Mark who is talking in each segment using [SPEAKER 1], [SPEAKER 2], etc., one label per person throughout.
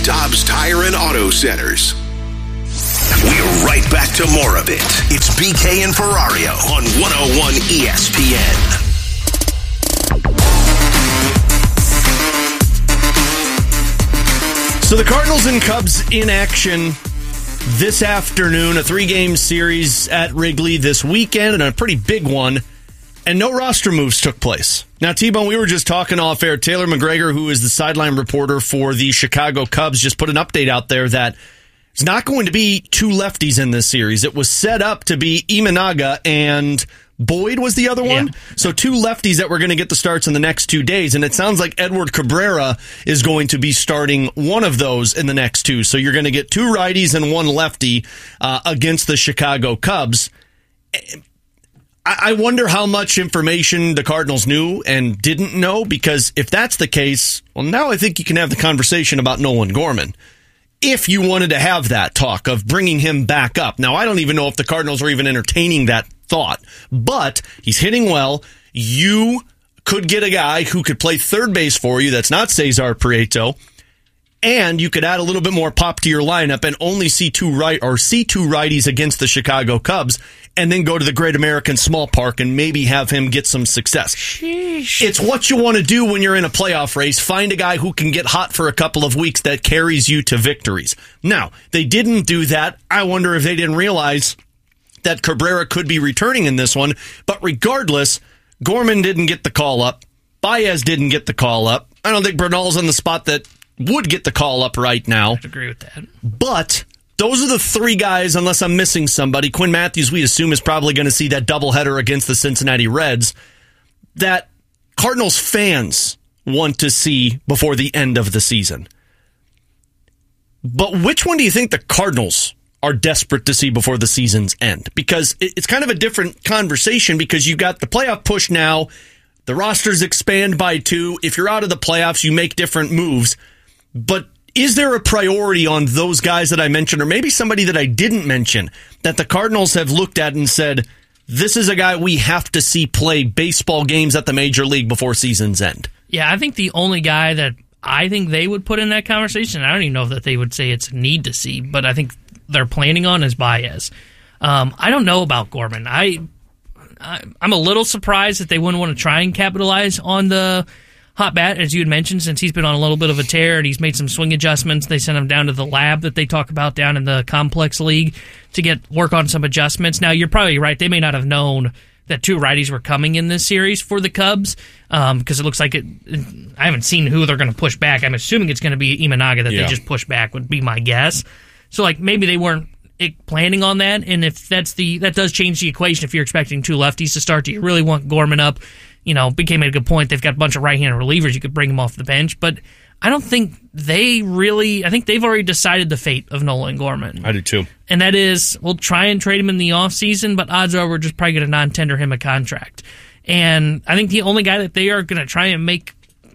[SPEAKER 1] Dobbs Tire and Auto Centers. We're right back to more of it. It's BK and Ferrario on 101 ESPN.
[SPEAKER 2] So the Cardinals and Cubs in action this afternoon, a 3-game series at Wrigley this weekend, and a pretty big one, and no roster moves took place. Now, T-Bone, we were just talking off air. Taylor McGregor, who is the sideline reporter for the Chicago Cubs, just put an update out there that it's not going to be two lefties in this series. It was set up to be Imanaga and Boyd was the other one. Yeah. So two lefties that were going to get the starts in the next 2 days. And it sounds like Edward Cabrera is going to be starting one of those in the next two. So you're going to get two righties and one lefty against the Chicago Cubs. I wonder how much information the Cardinals knew and didn't know, because if that's the case, well, now I think you can have the conversation about Nolan Gorman. If you wanted to have that talk of bringing him back up. Now, I don't even know if the Cardinals are even entertaining that thought, but he's hitting well. You could get a guy who could play third base for you that's not Cesar Prieto, and you could add a little bit more pop to your lineup and only see two righties against the Chicago Cubs, and then go to the Great American Small Park and maybe have him get some success.
[SPEAKER 3] Sheesh.
[SPEAKER 2] It's what you want to do when you're in a playoff race. Find a guy who can get hot for a couple of weeks that carries you to victories. Now, they didn't do that. I wonder if they didn't realize that Cabrera could be returning in this one. But regardless, Gorman didn't get the call up. Baez didn't get the call up. I don't think Bernal's on the spot that would get the call up right now.
[SPEAKER 3] I agree with that.
[SPEAKER 2] But those are the three guys, unless I'm missing somebody. Quinn Matthews, we assume, is probably going to see that doubleheader against the Cincinnati Reds that Cardinals fans want to see before the end of the season. But which one do you think the Cardinals are desperate to see before the season's end? Because it's kind of a different conversation, because you got the playoff push now. The rosters expand by 2. If you're out of the playoffs, you make different moves. But is there a priority on those guys that I mentioned, or maybe somebody that I didn't mention, that the Cardinals have looked at and said, this is a guy we have to see play baseball games at the major league before season's end?
[SPEAKER 3] Yeah, I think the only guy that I think they would put in that conversation, I don't even know that they would say it's a need to see, but I think they're planning on is Baez. I don't know about Gorman. I'm a little surprised that they wouldn't want to try and capitalize on the hot bat, as you had mentioned, since he's been on a little bit of a tear and he's made some swing adjustments. They sent him down to the lab that they talk about down in the complex league to work on some adjustments. Now, you're probably right. They may not have known that two righties were coming in this series for the Cubs, because it looks like I haven't seen who they're going to push back. I'm assuming it's going to be Imanaga that they just push back, would be my guess. So, maybe they weren't planning on that, and if that does change the equation. If you're expecting two lefties to start, do you really want Gorman up? BK made a good point. They've got a bunch of right-handed relievers. You could bring them off the bench, but I don't think I think they've already decided the fate of Nolan Gorman.
[SPEAKER 2] I do too.
[SPEAKER 3] And that is, we'll try and trade him in the offseason, but odds are we're just probably going to non-tender him a contract. And I think the only guy that they are going to try and make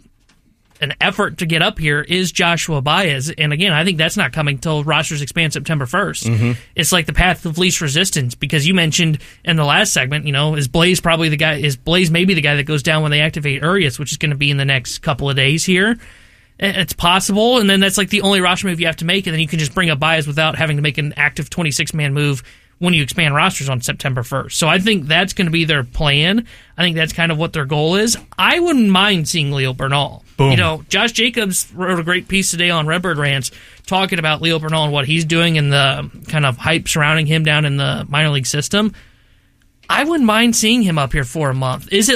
[SPEAKER 3] an effort to get up here is Joshua Baez. And again, I think that's not coming till rosters expand September 1st. Mm-hmm. It's like the path of least resistance, because you mentioned in the last segment, is Blaze probably the guy, is Blaze maybe the guy that goes down when they activate Urias, which is going to be in the next couple of days here. It's possible, and then that's the only roster move you have to make, and then you can just bring up Baez without having to make an active 26-man move when you expand rosters on September 1st. So I think that's going to be their plan. I think that's kind of what their goal is. I wouldn't mind seeing Leo Bernal. Boom. Josh Jacobs wrote a great piece today on Redbird Rants talking about Leo Bernal and what he's doing and the kind of hype surrounding him down in the minor league system. I wouldn't mind seeing him up here for a month. Is it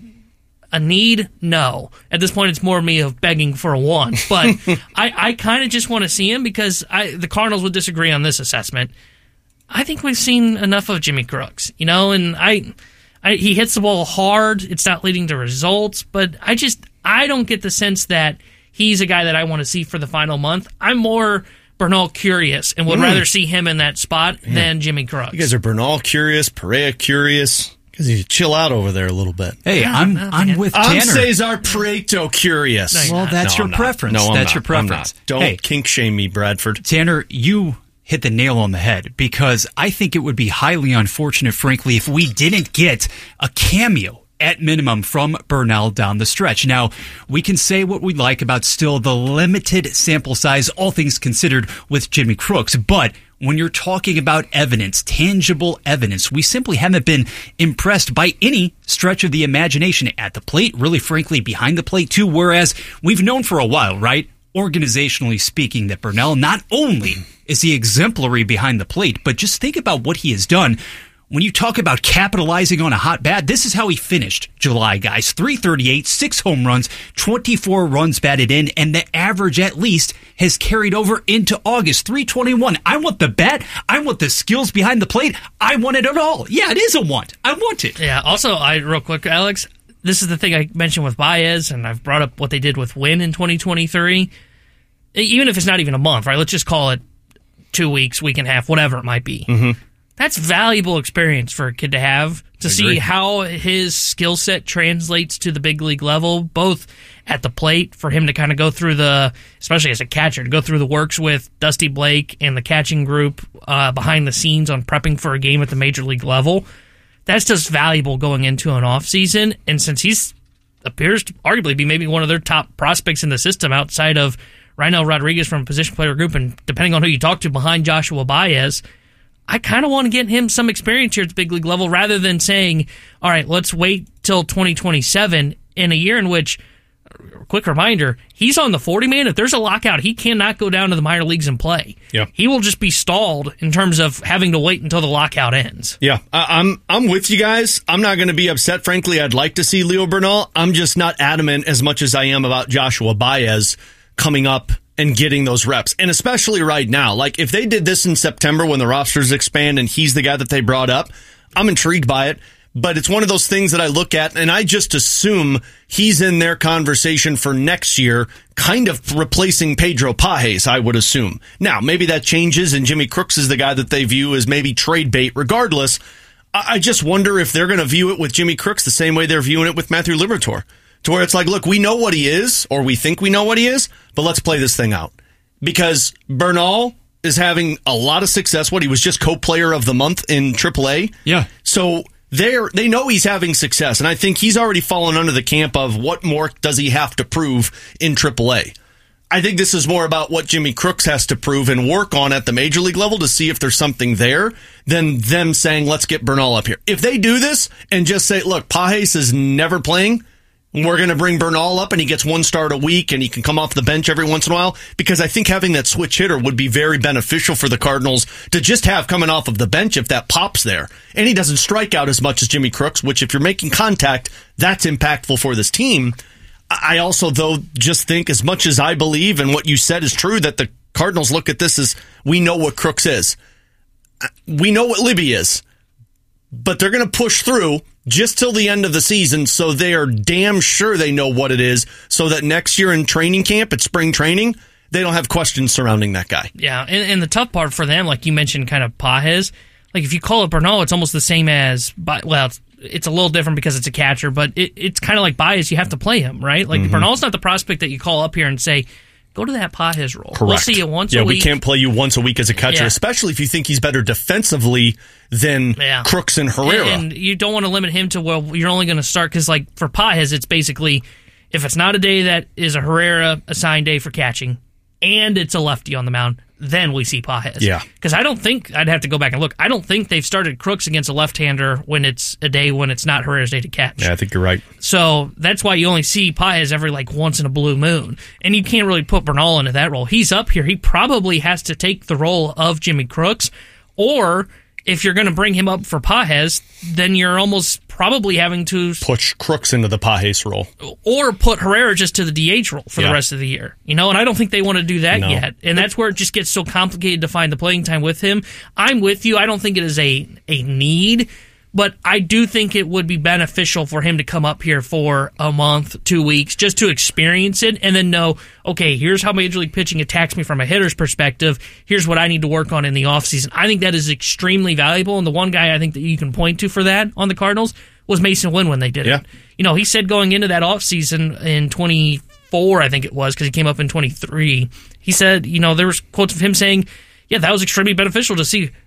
[SPEAKER 3] a need? No. At this point, it's more me of begging for a want. But I kind of just want to see him, because the Cardinals would disagree on this assessment. I think we've seen enough of Jimmy Crooks, and he hits the ball hard. It's not leading to results, but I don't get the sense that he's a guy that I want to see for the final month. I'm more Bernal curious and would rather see him in that spot than Jimmy Crooks. You
[SPEAKER 2] guys are Bernal curious, Perea curious. Because you chill out over there a little bit.
[SPEAKER 4] Hey, I'm with Tanner.
[SPEAKER 2] I'm Cesar Prieto curious.
[SPEAKER 4] Well, that's your preference.
[SPEAKER 2] No,
[SPEAKER 4] that's your preference.
[SPEAKER 2] Don't kink shame me, Bradford.
[SPEAKER 4] Tanner, you hit the nail on the head, because I think it would be highly unfortunate, frankly, if we didn't get a cameo at minimum from Bernal down the stretch. Now, we can say what we like about still the limited sample size, all things considered, with Jimmy Crooks, but when you're talking about evidence, tangible evidence, we simply haven't been impressed by any stretch of the imagination at the plate, really frankly behind the plate too, whereas we've known for a while, right, organizationally speaking, that Bernal not only is he exemplary behind the plate, but just think about what he has done. When you talk about capitalizing on a hot bat, this is how he finished July, guys. 338, 6 home runs, 24 runs batted in, and the average at least has carried over into August. 321. I want the bat. I want the skills behind the plate. I want it at all. Yeah, it is a want. I want it.
[SPEAKER 3] Yeah, also, real quick, Alex, this is the thing I mentioned with Baez, and I've brought up what they did with Wynn in 2023. Even if it's not even a month, right? Let's just call it 2 weeks, week and a half, whatever it might be.
[SPEAKER 2] Mm-hmm.
[SPEAKER 3] That's valuable experience for a kid to have, to see how his skill set translates to the big league level, both at the plate, for him to kind of go through especially as a catcher, to go through the works with Dusty Blake and the catching group behind the scenes on prepping for a game at the major league level. That's just valuable going into an offseason, and since he's appears to arguably be maybe one of their top prospects in the system outside of Reinel Rodriguez from position player group, and depending on who you talk to behind Joshua Baez, I kind of want to get him some experience here at the big league level rather than saying, all right, let's wait till 2027 in a year in which, quick reminder, he's on the 40-man. If there's a lockout, he cannot go down to the minor leagues and play.
[SPEAKER 2] Yeah.
[SPEAKER 3] He will just be stalled in terms of having to wait until the lockout ends.
[SPEAKER 2] Yeah, I'm with you guys. I'm not going to be upset. Frankly, I'd like to see Leo Bernal. I'm just not adamant as much as I am about Joshua Baez coming up and getting those reps. And especially right now, like if they did this in September when the rosters expand and he's the guy that they brought up, I'm intrigued by it. But it's one of those things that I look at and I just assume he's in their conversation for next year, kind of replacing Pedro Pages, I would assume. Now, maybe that changes and Jimmy Crooks is the guy that they view as maybe trade bait. Regardless, I just wonder if they're going to view it with Jimmy Crooks the same way they're viewing it with Matthew Liberatore. To where it's like, look, we know what he is, or we think we know what he is, but let's play this thing out. Because Bernal is having a lot of success. He was just co-player of the month in AAA.
[SPEAKER 4] Yeah.
[SPEAKER 2] So they know he's having success, and I think he's already fallen under the camp of what more does he have to prove in AAA. I think this is more about what Jimmy Crooks has to prove and work on at the major league level to see if there's something there than them saying, let's get Bernal up here. If they do this and just say, look, Pages is never playing, we're going to bring Bernal up and he gets one start a week and he can come off the bench every once in a while, because I think having that switch hitter would be very beneficial for the Cardinals to just have coming off of the bench if that pops there. And he doesn't strike out as much as Jimmy Crooks, which if you're making contact, that's impactful for this team. I also, though, just think as much as I believe and what you said is true, that the Cardinals look at this as we know what Crooks is. We know what Libby is. But they're going to push through just till the end of the season, so they are damn sure they know what it is, so that next year in training camp, at spring training, they don't have questions surrounding that guy.
[SPEAKER 3] Yeah, and the tough part for them, like you mentioned, kind of Pages, like if you call it Bernal, it's almost the same as, well, it's a little different because it's a catcher, but it's kind of like Baez, you have to play him, right? Like Bernal's not the prospect that you call up here and say, go to that Pages role.
[SPEAKER 2] Correct.
[SPEAKER 3] We'll see you once a week.
[SPEAKER 2] Yeah, we can't play you once a week as a catcher, especially if you think he's better defensively than Crooks and Herrera.
[SPEAKER 3] And you don't want to limit him to, well, you're only going to start, because like for Pages, it's basically, if it's not a day that is a Herrera assigned day for catching, and it's a lefty on the mound, then we see Pages.
[SPEAKER 2] Yeah.
[SPEAKER 3] Because I don't think, I'd have to go back and look, I don't think they've started Crooks against a left-hander when it's a day when it's not Herrera's day to catch.
[SPEAKER 2] Yeah, I think you're right.
[SPEAKER 3] So that's why you only see Pages every like once in a blue moon. And you can't really put Bernal into that role. He's up here. He probably has to take the role of Jimmy Crooks, or if you're going to bring him up for Pages, then you're almost probably having to
[SPEAKER 2] push Crooks into the Pages role,
[SPEAKER 3] or put Herrera just to the DH role for the rest of the year. You know, and I don't think they want to do that yet. And that's where it just gets so complicated to find the playing time with him. I'm with you. I don't think it is a need, but I do think it would be beneficial for him to come up here for a month, 2 weeks, just to experience it and then know, okay, here's how Major League Pitching attacks me from a hitter's perspective. Here's what I need to work on in the offseason. I think that is extremely valuable, and the one guy I think that you can point to for that on the Cardinals was Mason Wynn when they did it. You know, he said going into that offseason in 24, I think it was, because he came up in 23, he said, you know, there was quotes of him saying, yeah, that was extremely beneficial to see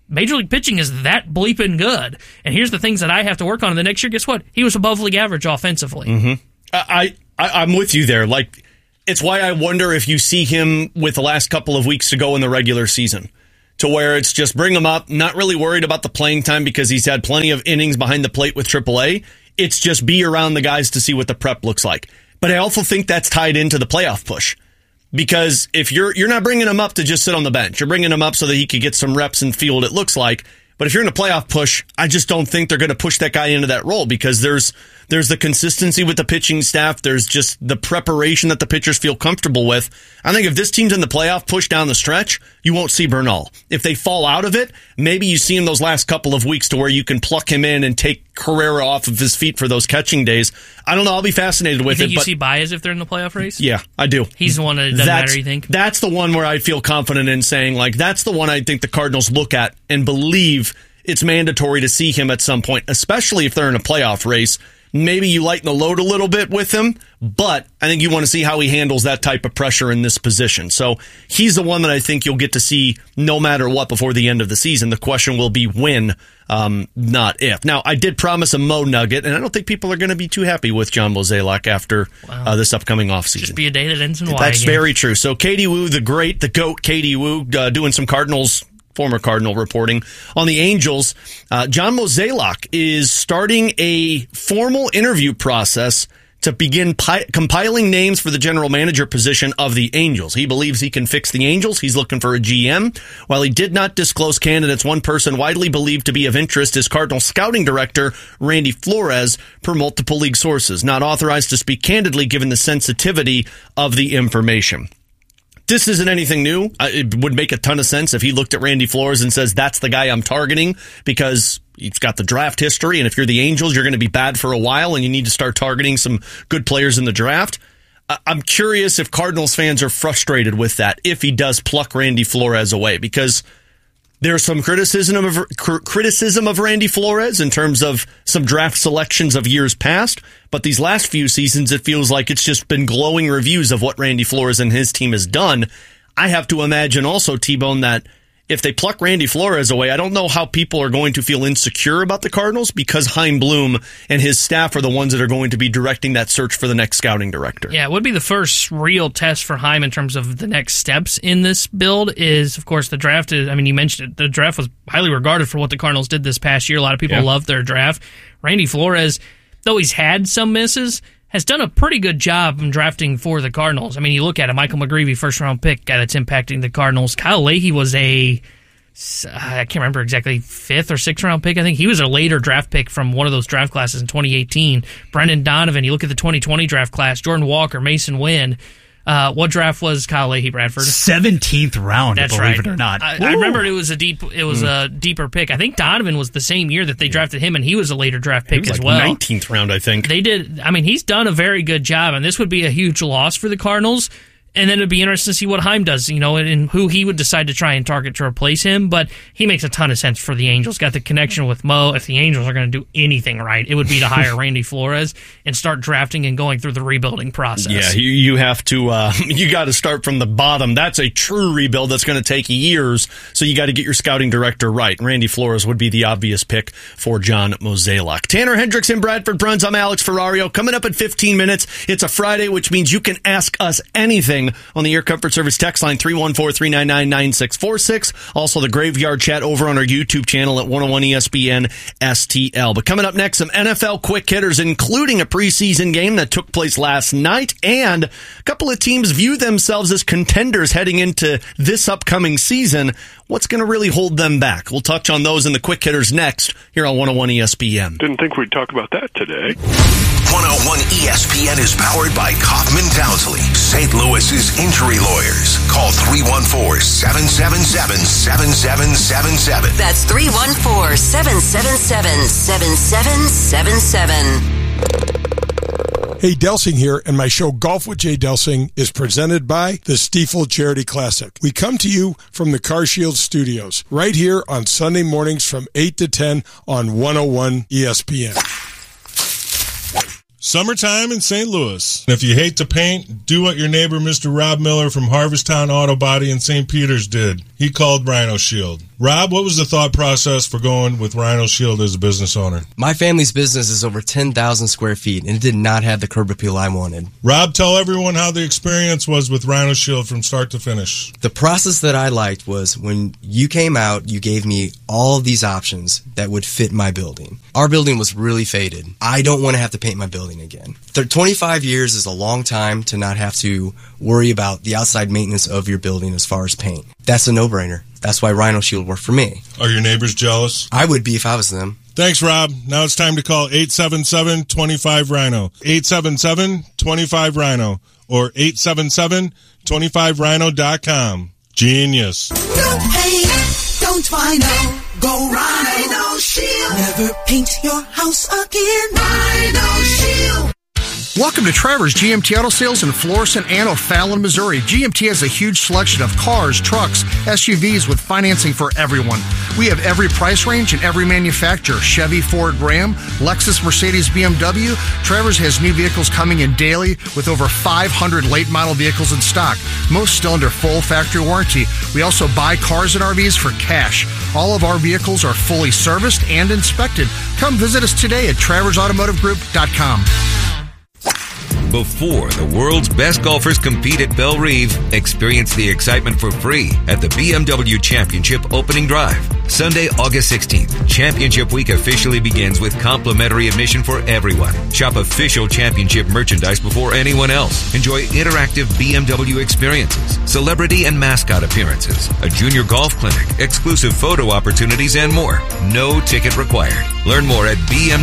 [SPEAKER 3] Major League pitching is that bleeping good. And here's the things that I have to work on in the next year. Guess what? He was above league average offensively.
[SPEAKER 2] Mm-hmm. I'm with you there. Like, it's why I wonder if you see him with the last couple of weeks to go in the regular season, to where it's just bring him up, not really worried about the playing time because he's had plenty of innings behind the plate with AAA. It's just be around the guys to see what the prep looks like. But I also think that's tied into the playoff push. Because if you're not bringing him up to just sit on the bench, you're bringing him up so that he could get some reps and feel what it looks like. But if you're in a playoff push, I just don't think they're going to push that guy into that role because there's the consistency with the pitching staff. There's just the preparation that the pitchers feel comfortable with. I think if this team's in the playoff push down the stretch, you won't see Bernal. If they fall out of it, maybe you see him those last couple of weeks to where you can pluck him in and take Carrera off of his feet for those catching days. I don't know. I'll be fascinated with it.
[SPEAKER 3] You see Baez if they're in the playoff race?
[SPEAKER 2] Yeah, I do.
[SPEAKER 3] He's the one that doesn't matter, you think?
[SPEAKER 2] That's the one where I feel confident in saying, like, that's the one I think the Cardinals look at and believe it's mandatory to see him at some point, especially if they're in a playoff race. Maybe you lighten the load a little bit with him, but I think you want to see how he handles that type of pressure in this position. So he's the one that I think you'll get to see no matter what before the end of the season. The question will be when, not if. Now, I did promise a Mo nugget, and I don't think people are going to be too happy with John Mozeliak after this upcoming offseason.
[SPEAKER 3] Just be a day that ends in Y.
[SPEAKER 2] That's very true. So Katie Woo, the GOAT Katie Woo, doing some former Cardinal reporting on the Angels. John Mozeliak is starting a formal interview process to begin compiling names for the general manager position of the Angels. He believes he can fix the Angels. He's looking for a GM. While he did not disclose candidates, one person widely believed to be of interest is Cardinal scouting director Randy Flores, per multiple league sources, not authorized to speak candidly given the sensitivity of the information. This isn't anything new. It would make a ton of sense if he looked at Randy Flores and says, that's the guy I'm targeting because he's got the draft history. And if you're the Angels, you're going to be bad for a while and you need to start targeting some good players in the draft. I'm curious if Cardinals fans are frustrated with that, if he does pluck Randy Flores away, because there's some criticism of Randy Flores in terms of some draft selections of years past, but these last few seasons, it feels like it's just been glowing reviews of what Randy Flores and his team has done. I have to imagine also, T-Bone, that if they pluck Randy Flores away, I don't know how people are going to feel insecure about the Cardinals because Chaim Bloom and his staff are the ones that are going to be directing that search for the next scouting director.
[SPEAKER 3] Yeah, it would be the first real test for Chaim in terms of the next steps in this build is, of course, the draft. You mentioned it. The draft was highly regarded for what the Cardinals did this past year. A lot of people loved their draft. Randy Flores, though he's had some misses, has done a pretty good job in drafting for the Cardinals. I mean, you look at it, Michael McGreevy, first-round pick, guy that's impacting the Cardinals. Kyle Leahy was I can't remember exactly, 5th or 6th round pick. I think he was a later draft pick from one of those draft classes in 2018. Brendan Donovan, you look at the 2020 draft class, Jordan Walker, Mason Wynn. What draft was Kyle Leahy, Bradford?
[SPEAKER 4] 17th round,
[SPEAKER 3] that's
[SPEAKER 4] believe
[SPEAKER 3] right.
[SPEAKER 4] it or not.
[SPEAKER 3] I remember it was a deeper pick. I think Donovan was the same year that they drafted him, and he was a later draft pick as well.
[SPEAKER 2] 19th round, I think.
[SPEAKER 3] They did. I mean, he's done a very good job, and this would be a huge loss for the Cardinals. And then it'd be interesting to see what Chaim does, and who he would decide to try and target to replace him. But he makes a ton of sense for the Angels. Got the connection with Mo. If the Angels are going to do anything right, it would be to hire Randy Flores and start drafting and going through the rebuilding process.
[SPEAKER 2] Yeah, you have to. You got to start from the bottom. That's a true rebuild that's going to take years. So you got to get your scouting director right. Randy Flores would be the obvious pick for John Mozeliak. Tanner Hendricks and Bradford Bruns. I'm Alex Ferrario. Coming up in 15 minutes. It's a Friday, which means you can ask us anything on the Air Comfort Service text line 314-399-9646. Also the Graveyard Chat over on our YouTube channel at 101 ESPN STL. But coming up next, some NFL quick hitters, including a preseason game that took place last night, and a couple of teams view themselves as contenders heading into this upcoming season. What's going to really hold them back? We'll touch on those in the quick hitters next here on 101 ESPN.
[SPEAKER 5] Didn't think we'd talk about that today.
[SPEAKER 1] 101 ESPN is powered by Kaufman Townsley, St. Louis's injury lawyers. Call 314-777-7777.
[SPEAKER 6] That's 314-777-7777.
[SPEAKER 7] Hey, Delsing here, and my show Golf with Jay Delsing is presented by the Stiefel Charity Classic. We come to you from the CarShield Studios, right here on Sunday mornings from 8 to 10 on 101 ESPN.
[SPEAKER 8] Summertime in St. Louis. If you hate to paint, do what your neighbor Mr. Rob Miller from Harvest Town Auto Body in St. Peters did. He called Rhino Shield. Rob, what was the thought process for going with Rhino Shield as a business owner?
[SPEAKER 6] My family's business is over 10,000 square feet, and it did not have the curb appeal I wanted.
[SPEAKER 8] Rob, tell everyone how the experience was with Rhino Shield from start to finish.
[SPEAKER 6] The process that I liked was when you came out, you gave me all of these options that would fit my building. Our building was really faded. I don't want to have to paint my building again. 25 years is a long time to not have to worry about the outside maintenance of your building as far as paint. That's a no-brainer. That's why Rhino Shield worked for me.
[SPEAKER 8] Are your neighbors jealous?
[SPEAKER 6] I would be if I was them.
[SPEAKER 8] Thanks, Rob. Now it's time to call 877-25-RHINO. 877-25-RHINO or 877-25rhino.com. Genius.
[SPEAKER 9] No pain, don't Rhino. Go Rhino Shield. Never paint your house again. Rhino Shield.
[SPEAKER 10] Welcome to Trevor's GMT Auto Sales in Florissant and O'Fallon, Missouri. GMT has a huge selection of cars, trucks, SUVs with financing for everyone. We have every price range and every manufacturer. Chevy, Ford, Ram, Lexus, Mercedes, BMW. Trevor's has new vehicles coming in daily with over 500 late model vehicles in stock, most still under full factory warranty. We also buy cars and RVs for cash. All of our vehicles are fully serviced and inspected. Come visit us today at TraversAutomotiveGroup.com.
[SPEAKER 11] Before the world's best golfers compete at Belle Reve, experience the excitement for free at the BMW Championship Opening Drive. Sunday, August 16th, Championship Week officially begins with complimentary admission for everyone. Shop official championship merchandise before anyone else. Enjoy interactive BMW experiences, celebrity and mascot appearances, a junior golf clinic, exclusive photo opportunities, and more. No ticket required. Learn more at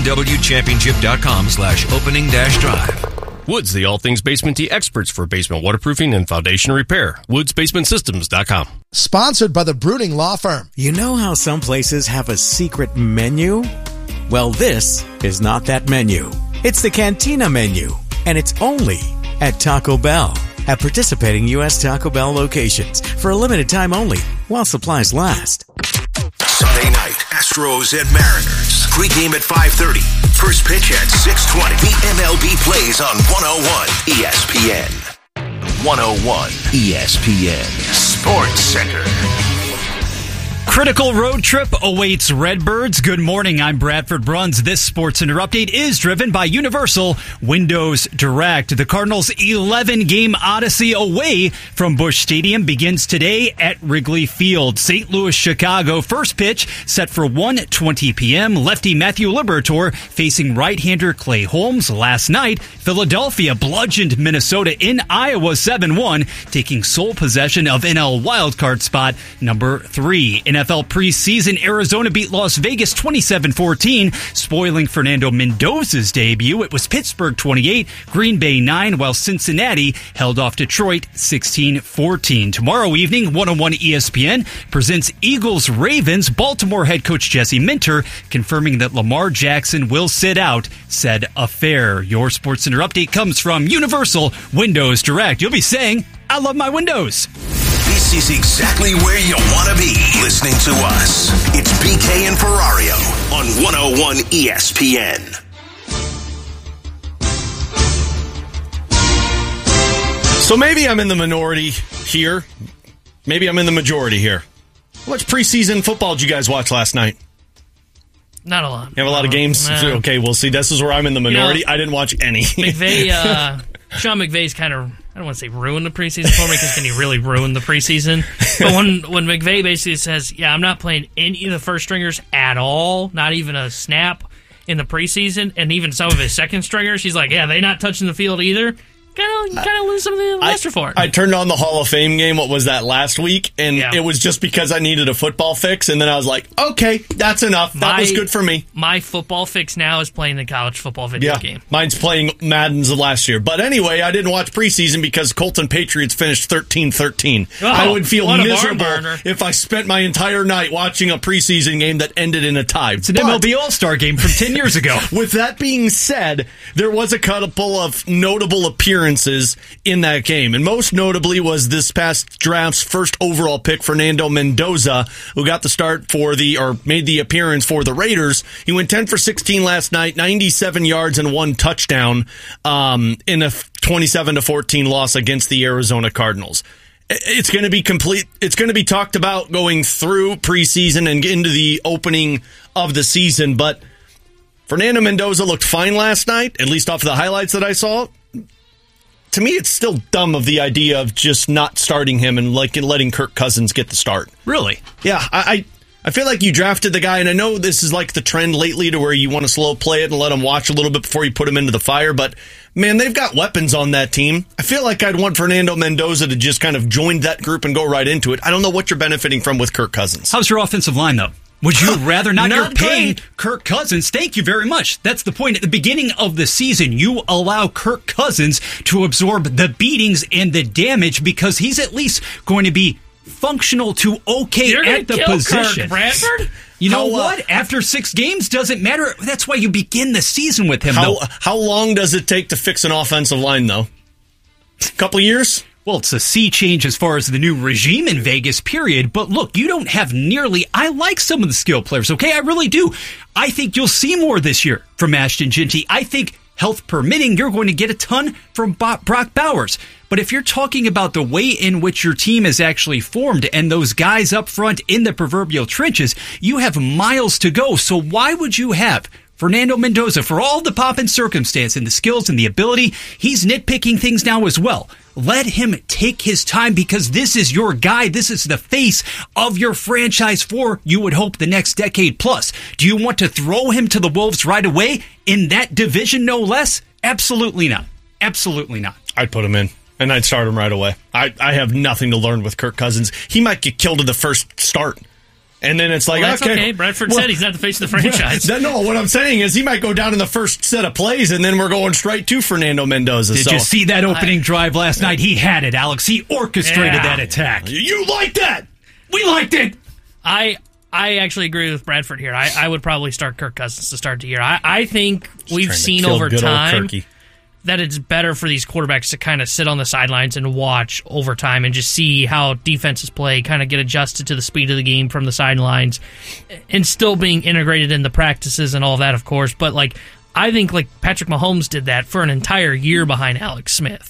[SPEAKER 11] bmwchampionship.com/opening-drive.
[SPEAKER 12] Woods, the all things basement experts for basement waterproofing and foundation repair. WoodsBasementSystems.com.
[SPEAKER 13] Sponsored by the Brooding Law Firm.
[SPEAKER 14] You know how some places have a secret menu? Well, this is not that menu. It's the Cantina menu, and it's only at Taco Bell. At participating U.S. Taco Bell locations for a limited time only while supplies last.
[SPEAKER 1] Sunday night, Astros and Mariners. Pre-game at 5:30. First pitch at 6:20. The MLB plays on 101 ESPN. 101 ESPN Sports Center.
[SPEAKER 4] Critical road trip awaits Redbirds. Good morning, I'm Bradford Bruns. This Sports Center update is driven by Universal Windows Direct. The Cardinals' 11-game odyssey away from Busch Stadium begins today at Wrigley Field. St. Louis, Chicago. First pitch set for 1:20 p.m. Lefty Matthew Liberatore facing right-hander Clay Holmes. Last night, Philadelphia bludgeoned Minnesota in Iowa 7-1, taking sole possession of NL wildcard spot number 3. NFL preseason, Arizona beat Las Vegas 27-14, spoiling Fernando Mendoza's debut. It was Pittsburgh 28, Green Bay 9, while Cincinnati held off Detroit 16-14. Tomorrow evening, 101 ESPN presents Eagles-Ravens. Baltimore head coach Jesse Minter confirming that Lamar Jackson will sit out said affair. Your SportsCenter update comes from Universal Windows Direct. You'll be saying, I love my windows.
[SPEAKER 1] This is exactly where you want to be listening to us. It's BK and Ferrario on 101 ESPN.
[SPEAKER 2] So maybe I'm in the minority here. Maybe I'm in the majority here. How much preseason football did you guys watch last night?
[SPEAKER 3] Not a lot.
[SPEAKER 2] You have a lot of games? Okay, we'll see. This is where I'm in the minority.
[SPEAKER 3] You know,
[SPEAKER 2] I didn't watch any.
[SPEAKER 3] Sean McVay's kind of, I don't want to say ruined the preseason for me, because can he really ruin the preseason? But when McVay basically says, yeah, I'm not playing any of the first stringers at all, not even a snap in the preseason, and even some of his second stringers, he's like, yeah, they're not touching the field either. Kind of lose some of the luster for it.
[SPEAKER 2] I turned on the Hall of Fame game, what was that, last week? And it was just because I needed a football fix. And then I was like, okay, that's enough. That was good for me.
[SPEAKER 3] My football fix now is playing the college football video game.
[SPEAKER 2] Mine's playing Madden's of last year. But anyway, I didn't watch preseason because Colton Patriots finished 13-13.
[SPEAKER 3] Oh,
[SPEAKER 2] I would feel miserable
[SPEAKER 3] burner
[SPEAKER 2] if I spent my entire night watching a preseason game that ended in a tie.
[SPEAKER 4] It's an MLB All-Star game from 10 years ago.
[SPEAKER 2] With that being said, there was a couple of notable appearances in that game. And most notably was this past draft's first overall pick, Fernando Mendoza, who got the start made the appearance for the Raiders. He went 10 for 16 last night, 97 yards and 1 touchdown in a 27-14 loss against the Arizona Cardinals. It's going to be complete. It's going to be talked about going through preseason and into the opening of the season. But Fernando Mendoza looked fine last night, at least off the highlights that I saw. To me, it's still dumb of the idea of just not starting him and letting Kirk Cousins get the start.
[SPEAKER 4] Really?
[SPEAKER 2] Yeah, I feel like you drafted the guy, and I know this is like the trend lately to where you want to slow play it and let him watch a little bit before you put him into the fire, but man, they've got weapons on that team. I feel like I'd want Fernando Mendoza to just kind of join that group and go right into it. I don't know what you're benefiting from with Kirk Cousins.
[SPEAKER 4] How's your offensive line, though? Would you rather not? You're paying
[SPEAKER 2] great.
[SPEAKER 4] Kirk Cousins. Thank you very much. That's the point. At the beginning of the season, you allow Kirk Cousins to absorb the beatings and the damage because he's at least going to be functional to at the position.
[SPEAKER 3] Kirk Bradford?
[SPEAKER 4] You know what? After 6 games, doesn't matter. That's why you begin the season with him.
[SPEAKER 2] How long does it take to fix an offensive line, though? A couple years?
[SPEAKER 4] Well, it's a sea change as far as the new regime in Vegas, period. But look, you don't have nearly... I like some of the skill players, okay? I really do. I think you'll see more this year from Ashton Jeanty. I think, health permitting, you're going to get a ton from Brock Bowers. But if you're talking about the way in which your team is actually formed and those guys up front in the proverbial trenches, you have miles to go. So why would you have Fernando Mendoza, for all the pomp and circumstance and the skills and the ability, he's nitpicking things now as well. Let him take his time because this is your guy. This is the face of your franchise for, you would hope, the next decade plus. Do you want to throw him to the Wolves right away in that division, no less? Absolutely not. Absolutely not.
[SPEAKER 2] I'd put him in, and I'd start him right away. I have nothing to learn with Kirk Cousins. He might get killed at the first start. And then it's like,
[SPEAKER 3] that's okay. Bradford said he's not the face of the franchise.
[SPEAKER 2] No, what I'm saying is he might go down in the first set of plays, and then we're going straight to Fernando Mendoza.
[SPEAKER 4] Did you see that opening drive last night? He had it, Alex. He orchestrated that attack.
[SPEAKER 2] You liked that.
[SPEAKER 4] We liked it.
[SPEAKER 3] I actually agree with Bradford here. I would probably start Kirk Cousins to start the year. I think we've seen over time that it's better for these quarterbacks to kind of sit on the sidelines and watch over time and just see how defenses play, kind of get adjusted to the speed of the game from the sidelines, and still being integrated in the practices and all that, of course. But I think Patrick Mahomes did that for an entire year behind Alex Smith.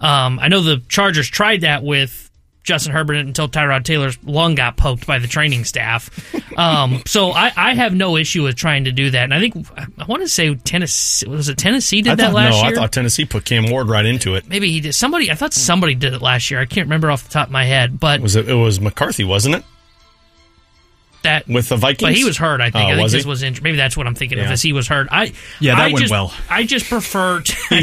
[SPEAKER 3] I know the Chargers tried that with Justin Herbert until Tyrod Taylor's lung got poked by the training staff. So I have no issue with trying to do that. And I want to say Tennessee did that last year?
[SPEAKER 2] I thought Tennessee put Cam Ward right into it.
[SPEAKER 3] Maybe he did. I thought somebody did it last year. I can't remember off the top of my head. But
[SPEAKER 2] it was McCarthy, wasn't it? With the Vikings?
[SPEAKER 3] But he was hurt, I think. I think
[SPEAKER 2] this
[SPEAKER 3] was injured. Maybe that's what I'm thinking of, is he was hurt.
[SPEAKER 4] That went well.
[SPEAKER 3] I just prefer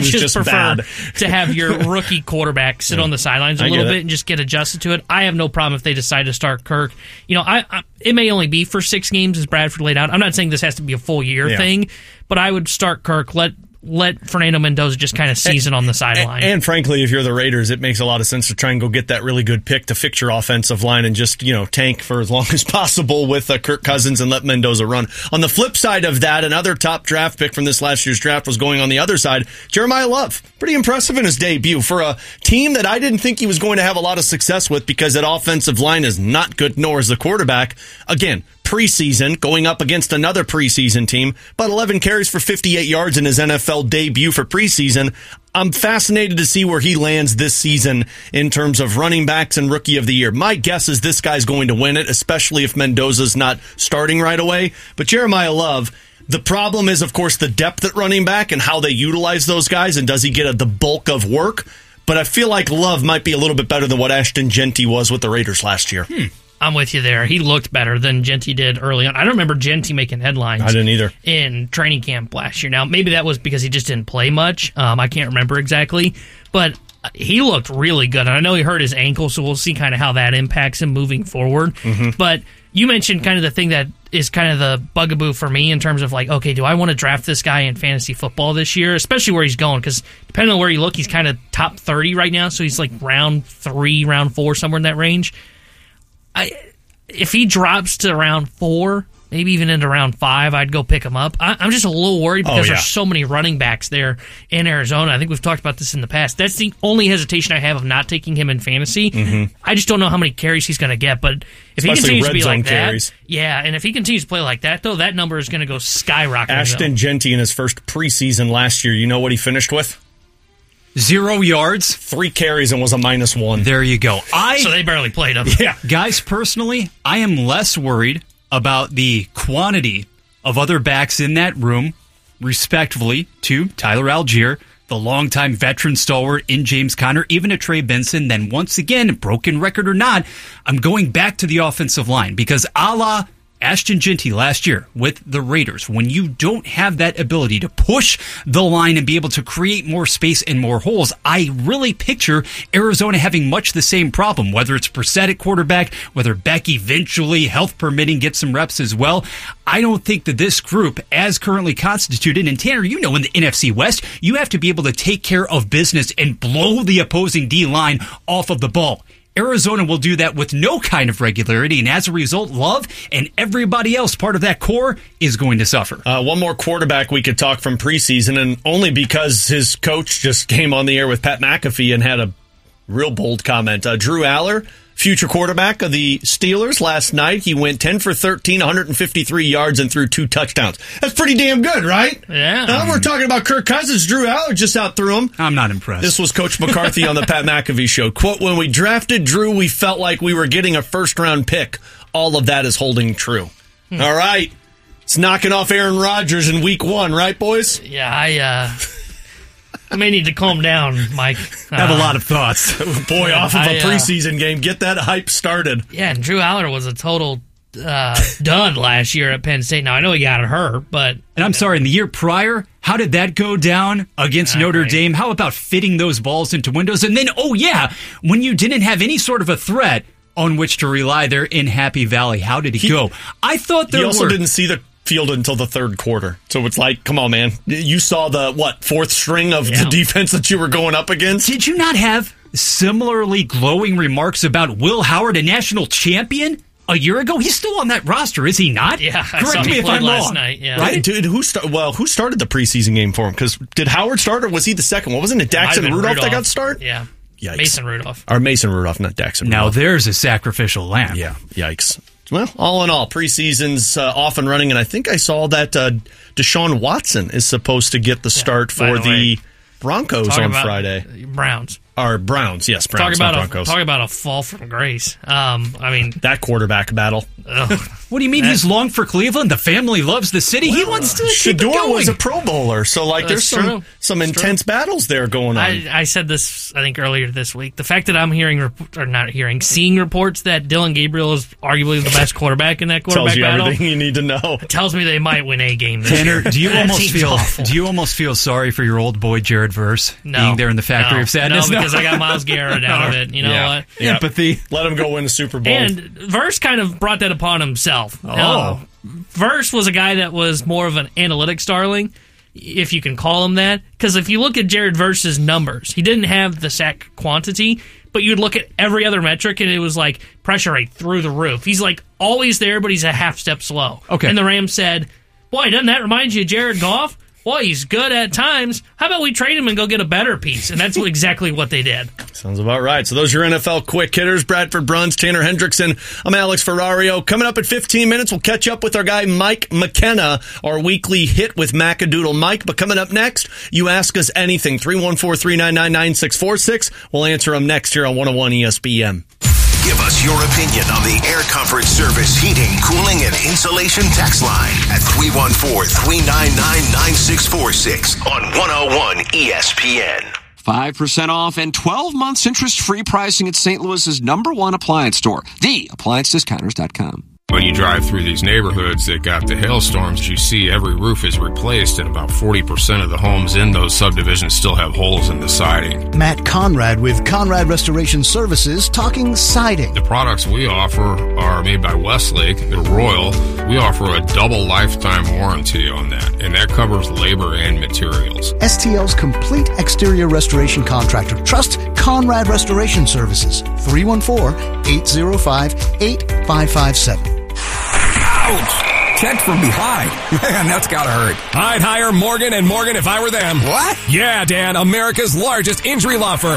[SPEAKER 3] to have your rookie quarterback sit on the sidelines a little bit and just get adjusted to it. I have no problem if they decide to start Kirk. It may only be for 6 games, as Bradford laid out. I'm not saying this has to be a full year thing, but I would start Kirk. Let Fernando Mendoza just kind of season on the sideline.
[SPEAKER 2] And frankly, if you're the Raiders, it makes a lot of sense to try and go get that really good pick to fix your offensive line and just, tank for as long as possible with Kirk Cousins and let Mendoza run. On the flip side of that, another top draft pick from this last year's draft was going on the other side, Jeremiah Love. Pretty impressive in his debut for a team that I didn't think he was going to have a lot of success with because that offensive line is not good, nor is the quarterback. Again, preseason, going up against another preseason team, but 11 carries for 58 yards in his NFL debut for preseason. I'm fascinated to see where he lands this season in terms of running backs and rookie of the year. My guess is this guy's going to win it, especially if Mendoza's not starting right away. But Jeremiah Love, the problem is, of course, the depth at running back and how they utilize those guys, and does he get the bulk of work? But I feel like Love might be a little bit better than what Ashton Jeanty was with the Raiders last year.
[SPEAKER 3] I'm with you there. He looked better than Jeanty did early on. I don't remember Jeanty making headlines.
[SPEAKER 2] I didn't either.
[SPEAKER 3] In training camp last year. Now, maybe that was because he just didn't play much. I can't remember exactly. But he looked really good. And I know he hurt his ankle, so we'll see kind of how that impacts him moving forward. Mm-hmm. But you mentioned kind of the thing that is kind of the bugaboo for me in terms of okay, do I want to draft this guy in fantasy football this year, especially where he's going? Because depending on where you look, he's kind of top 30 right now, so he's round 3, round 4, somewhere in that range. If he drops to round 4, maybe even into round 5, I'd go pick him up. I'm just a little worried because there's so many running backs there in Arizona. I think we've talked about this in the past. That's the only hesitation I have of not taking him in fantasy. Mm-hmm. I just don't know how many carries he's going to get, but if he continues to be like that, and if he continues to play like that, though, that number is going to go skyrocketing.
[SPEAKER 2] Ashton Jeanty in his first preseason last year, you know what he finished with?
[SPEAKER 4] 0 yards,
[SPEAKER 2] 3 carries, and was a -1.
[SPEAKER 4] There you go.
[SPEAKER 3] So they barely played him.
[SPEAKER 2] Yeah.
[SPEAKER 4] Guys, personally, I am less worried about the quantity of other backs in that room, respectively to Tyler Algier, the longtime veteran stalwart in James Conner, even to Trey Benson. Then once again, broken record or not, I'm going back to the offensive line because a la Ashton Jeanty last year with the Raiders, when you don't have that ability to push the line and be able to create more space and more holes, I really picture Arizona having much the same problem, whether it's Brissett at quarterback, whether Beck eventually, health permitting, gets some reps as well. I don't think that this group, as currently constituted, and Tanner, you know, in the NFC West, you have to be able to take care of business and blow the opposing D-line off of the ball. Arizona will do that with no kind of regularity, and as a result, Love and everybody else part of that core is going to suffer.
[SPEAKER 2] One more quarterback we could talk from preseason, and only because his coach just came on the air with Pat McAfee and had a real bold comment. Drew Aller, future quarterback of the Steelers, last night, he went 10 for 13, 153 yards, and threw 2 touchdowns. That's pretty damn good, right?
[SPEAKER 3] Yeah.
[SPEAKER 2] Now we're talking about Kirk Cousins. Drew Aller just outthrew him.
[SPEAKER 4] I'm not impressed.
[SPEAKER 2] This was Coach McCarthy on the Pat McAfee show. Quote, when we drafted Drew, we felt like we were getting a first-round pick. All of that is holding true. All right. It's knocking off Aaron Rodgers in week 1, right, boys?
[SPEAKER 3] Yeah, I may need to calm down, Mike.
[SPEAKER 4] I have a lot of thoughts.
[SPEAKER 2] Boy, off of a preseason game. Get that hype started.
[SPEAKER 3] Yeah, and Drew Aller was a total dud last year at Penn State. Now, I know he got hurt, but...
[SPEAKER 4] And I'm sorry, in the year prior, how did that go down against Notre Dame? How about fitting those balls into windows? And then, when you didn't have any sort of a threat on which to rely there in Happy Valley, how did he go? I thought
[SPEAKER 2] he also didn't see the field until the third quarter. So it's like, come on, man. You saw the, fourth string of the defense that you were going up against?
[SPEAKER 4] Did you not have similarly glowing remarks about Will Howard, a national champion, a year ago? He's still on that roster, is he not?
[SPEAKER 3] Yeah,
[SPEAKER 4] correct me if I'm
[SPEAKER 3] last
[SPEAKER 4] wrong.
[SPEAKER 3] Night, yeah.
[SPEAKER 2] Right? Dude, who started the preseason game for him? Because did Howard start or was he the second one? Wasn't it Daxon Rudolph that got start?
[SPEAKER 3] Yeah.
[SPEAKER 2] Yikes.
[SPEAKER 3] Mason Rudolph.
[SPEAKER 2] Or Mason Rudolph, not Daxon Rudolph.
[SPEAKER 4] Now there's a sacrificial lamb.
[SPEAKER 2] Yeah, yikes. Well, all in all, preseason's off and running, and I think I saw that Deshaun Watson is supposed to get the start for the Broncos on Friday.
[SPEAKER 3] Browns.
[SPEAKER 2] Or Browns, yes, Browns, not Broncos.
[SPEAKER 3] Talk about a fall from grace.
[SPEAKER 2] That quarterback battle.
[SPEAKER 4] What do you mean he's long for Cleveland? The family loves the city. He wants to keep it
[SPEAKER 2] Shador
[SPEAKER 4] going.
[SPEAKER 2] was a Pro Bowler, so there's some intense battles there going on.
[SPEAKER 3] I said this, I think, earlier this week. The fact that I'm seeing reports that Dylan Gabriel is arguably the best quarterback in that quarterback battle.
[SPEAKER 2] Tells you everything you need to know.
[SPEAKER 3] It tells me they might win a game this
[SPEAKER 4] Tanner,
[SPEAKER 3] year.
[SPEAKER 4] do you almost feel sorry for your old boy Jared Verse being there in the factory of sadness?
[SPEAKER 3] No, because I got Myles Garrett out of it. You know what?
[SPEAKER 2] Yeah.
[SPEAKER 4] Empathy.
[SPEAKER 2] Let him go win the Super Bowl.
[SPEAKER 3] And Verse kind of brought that upon himself. Verse was a guy that was more of an analytics darling, if you can call him that. Because if you look at Jared Verse's numbers, he didn't have the sack quantity, but you'd look at every other metric and it was like pressure rate through the roof. He's like always there, but he's a half step slow.
[SPEAKER 4] Okay.
[SPEAKER 3] And the Rams said, boy, doesn't that remind you of Jared Goff? Boy, he's good at times. How about we trade him and go get a better piece? And that's exactly what they did.
[SPEAKER 2] Sounds about right. So those are your NFL quick hitters. Bradford Bruns, Tanner Hendrickson. I'm Alex Ferrario. Coming up at 15 minutes, we'll catch up with our guy Mike McKenna, our weekly hit with Macadoodle Mike. But coming up next, you ask us anything. 314-399-9646. We'll answer them next here on 101 ESPN.
[SPEAKER 1] Give us your opinion on the Air Comfort Service heating, cooling, and insulation text line at 314-399-9646 on 101 ESPN.
[SPEAKER 15] 5% off and 12 months interest-free pricing at St. Louis's #1 appliance store, theappliancediscounters.com.
[SPEAKER 16] When you drive through these neighborhoods that got the hailstorms, you see every roof is replaced, and about 40% of the homes in those subdivisions still have holes in the siding.
[SPEAKER 17] Matt Conrad with Conrad Restoration Services, talking siding.
[SPEAKER 16] The products we offer are made by Westlake. They're Royal. We offer a double lifetime warranty on that, and that covers labor and materials.
[SPEAKER 17] STL's complete exterior restoration contractor. Trust Conrad Restoration Services. 314-805-8557.
[SPEAKER 18] Ouch! Checked from behind. Man, that's gotta hurt.
[SPEAKER 19] I'd hire Morgan & Morgan if I were them.
[SPEAKER 18] What?
[SPEAKER 19] Yeah, Dan, America's largest injury law firm.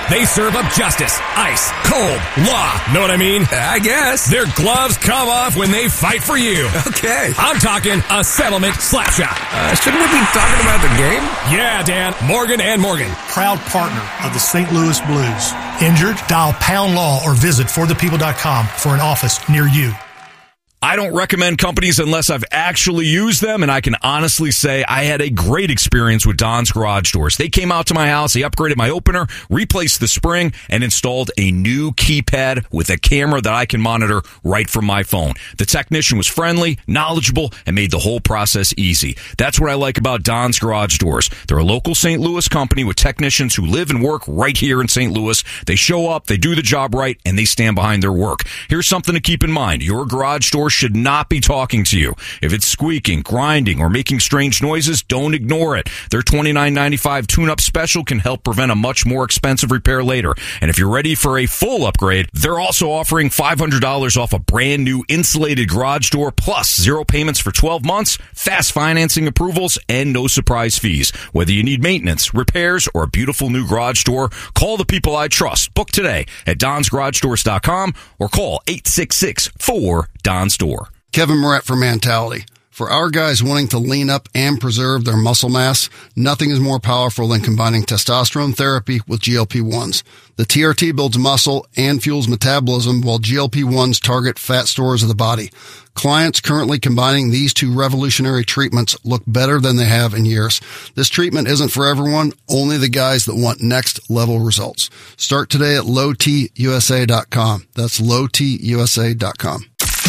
[SPEAKER 19] They serve up justice, ice, cold, law. Know what I mean? I guess. Their gloves come off when they fight for you. Okay. I'm talking a settlement slapshot. Shouldn't we be talking about the game? Yeah, Dan. Morgan & Morgan.
[SPEAKER 20] Proud partner of the St. Louis Blues. Injured? Dial Pound Law or visit forthepeople.com for an office near you.
[SPEAKER 21] I don't recommend companies unless I've actually used them, and I can honestly say I had a great experience with Don's Garage Doors. They came out to my house, they upgraded my opener, replaced the spring, and installed a new keypad with a camera that I can monitor right from my phone. The technician was friendly, knowledgeable, and made the whole process easy. That's what I like about Don's Garage Doors. They're a local St. Louis company with technicians who live and work right here in St. Louis. They show up, they do the job right, and they stand behind their work. Here's something to keep in mind. Your garage door should not be talking to you. If it's squeaking, grinding, or making strange noises, don't ignore it. Their $29.95 tune-up special can help prevent a much more expensive repair later. And if you're ready for a full upgrade, they're also offering $500 off a brand new insulated garage door, plus 0 payments for 12 months, fast financing approvals, and no surprise fees. Whether you need maintenance, repairs, or a beautiful new garage door, call the people I trust. Book today at donsgaragedoors.com or call 866-4-DON-STORE.
[SPEAKER 22] Kevin Moret for Mentality. For our guys wanting to lean up and preserve their muscle mass, nothing is more powerful than combining testosterone therapy with GLP-1s. The TRT builds muscle and fuels metabolism, while GLP-1s target fat stores of the body. Clients currently combining these two revolutionary treatments look better than they have in years. This treatment isn't for everyone, only the guys that want next level results. Start today at lowtusa.com. That's lowtusa.com.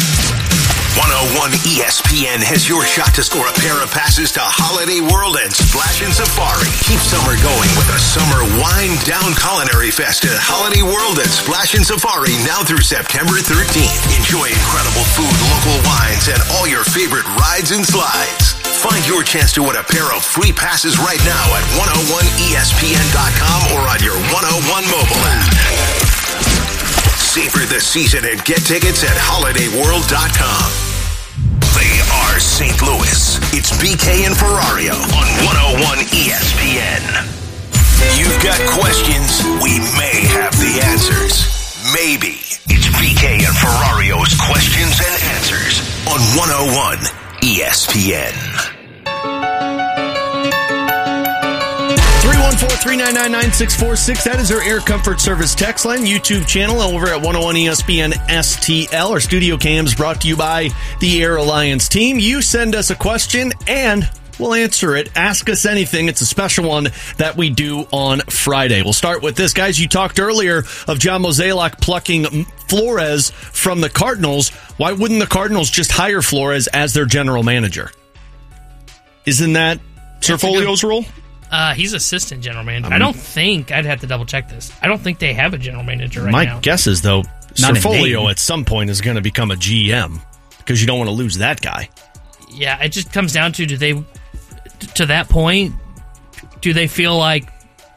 [SPEAKER 1] 101 ESPN has your shot to score a pair of passes to Holiday World and Splash and Safari. Keep summer going with a summer wind down culinary fest at Holiday World and Splash and Safari now through September 13th. Enjoy incredible food, local wines, and all your favorite rides and slides. Find your chance to win a pair of free passes right now at 101ESPN.com or on your 101 mobile app. Savor the season and get tickets at holidayworld.com. They are St. Louis. It's BK and Ferrario on 101 ESPN. You've got questions, we may have the answers. Maybe. It's BK and Ferrario's questions and answers on 101 ESPN.
[SPEAKER 2] 314-399-9646. That is our Air Comfort Service text line, YouTube channel over at 101 ESPN STL. Our studio cams brought to you by the Air Alliance team. You send us a question and we'll answer it. Ask us anything. It's a special one that we do on Friday. We'll start with this. Guys, you talked earlier of John Mozeliak plucking Flores from the Cardinals. Why wouldn't the Cardinals just hire Flores as their general manager? Isn't that Serfolio's role?
[SPEAKER 3] He's assistant general manager. I don't think, I'd have to double check this. I don't think they have a general manager right now.
[SPEAKER 2] My guess is, though, Serfolio at some point is going to become a GM because you don't want to lose that guy.
[SPEAKER 3] Yeah, it just comes down to, to that point, do they feel like